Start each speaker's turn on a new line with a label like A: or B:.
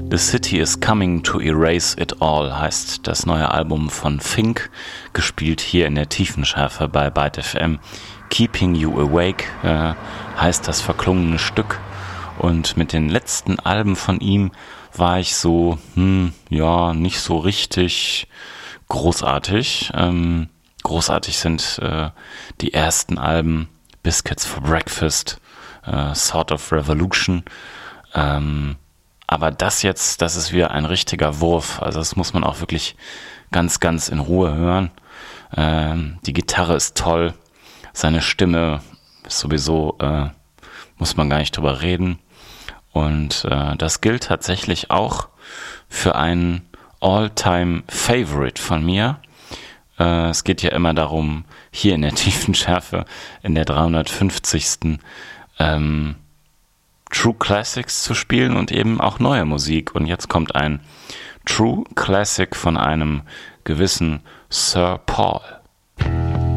A: The City is Coming to Erase It All heißt das neue Album von Fink, gespielt hier in der Tiefenschärfe bei Byte FM. Keeping You Awake heißt das verklungene Stück, und mit den letzten Alben von ihm war ich so, nicht so richtig großartig. Großartig sind die ersten Alben, Biscuits for Breakfast, Sort of Revolution, aber das jetzt, das ist wieder ein richtiger Wurf, also das muss man auch wirklich ganz, ganz in Ruhe hören. Die Gitarre ist toll, seine Stimme ist sowieso, muss man gar nicht drüber reden, und das gilt tatsächlich auch für einen All-Time-Favorite von mir. Es geht ja immer darum, hier in der Tiefenschärfe, in der 350. True Classics zu spielen und eben auch neue Musik. Und jetzt kommt ein True Classic von einem gewissen Sir Paul.